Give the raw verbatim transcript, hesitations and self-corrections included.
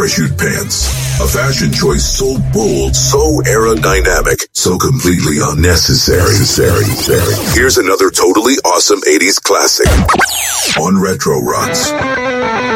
parachute pants. A fashion choice so bold, so aerodynamic, so completely unnecessary. Here's another totally awesome eighties classic on Retro Rocks.